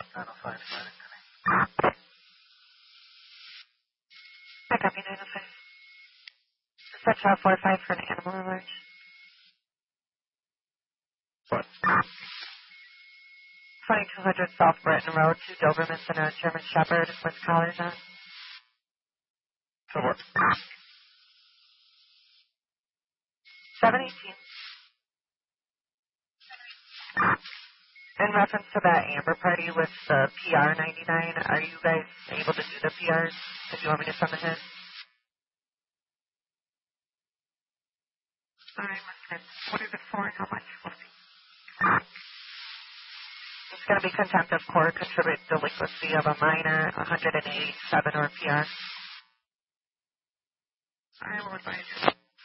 905 Friday. I copy 905. Section 45 for an animal alert. What? 2200 South Britton Road, 2 Dobermans and a German Shepherd with collars on. So what? 718. In reference to that Amber party with the PR 99, are you guys able to do the PRs if you want me to send them in? What is it for and how much? It's going to be contempt of court, contribute delinquency of a minor, 187 or PR. I will advise you.